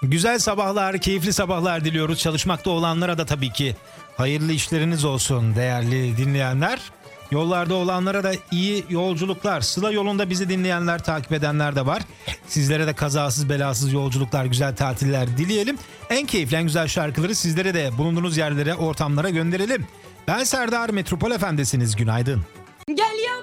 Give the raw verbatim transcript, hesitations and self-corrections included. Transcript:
Güzel sabahlar, keyifli sabahlar diliyoruz. Çalışmakta olanlara da tabii ki hayırlı işleriniz olsun değerli dinleyenler. Yollarda olanlara da iyi yolculuklar. Sıla yolunda bizi dinleyenler, takip edenler de var. Sizlere de kazasız belasız yolculuklar, güzel tatiller dileyelim. En keyifli, en güzel şarkıları sizlere de bulunduğunuz yerlere, ortamlara gönderelim. Ben Serdar, Metropol Efendisiniz. Günaydın. Gel yap